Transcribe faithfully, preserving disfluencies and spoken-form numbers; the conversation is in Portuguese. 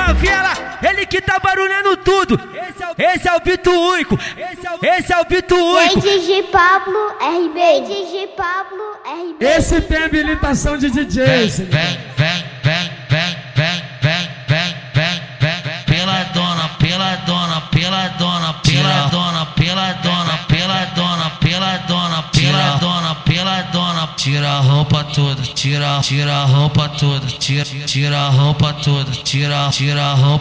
da vela, ele que tá barulhando tudo. Esse é o, esse é o Bito único. Esse é o, esse é o Bito único. D J Pablo R B. D J Pablo R B. Esse tem habilitação de D J. Vem, vem, vem, vem, vem, vem, vem, vem, vem, vem. Pela dona, pela dona, pela dona, pela dona, pela dona, pela dona, pela dona, pela dona, pela dona. Tira a roupa toda, tira, tira a roupa toda, tira, tira a roupa toda, tira, tira a roupa.